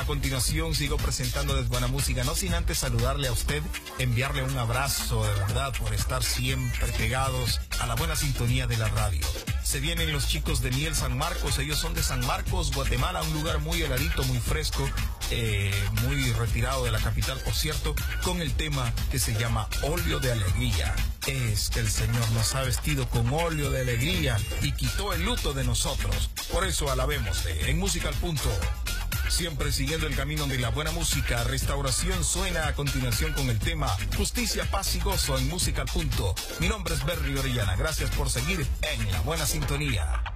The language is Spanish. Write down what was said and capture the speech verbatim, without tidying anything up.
continuación sigo presentando desde Buena Música, no sin antes saludarle a usted, enviarle un abrazo de verdad por estar siempre pegados a la buena sintonía de la radio. Se vienen los chicos de Miel San Marcos, ellos son de San Marcos, Guatemala, un lugar muy heladito, muy fresco, eh, muy retirado de la capital, por cierto, con el tema que se llama Óleo de Alegría. Es que el Señor nos ha vestido con óleo de alegría y quitó el luto de nosotros. Por eso alabémosle en Música al Punto. Siempre siguiendo el camino de la buena música, Restauración suena a continuación con el tema Justicia, Paz y Gozo en Música al Punto. Mi nombre es Berry Orellana. Gracias por seguir en la buena sintonía.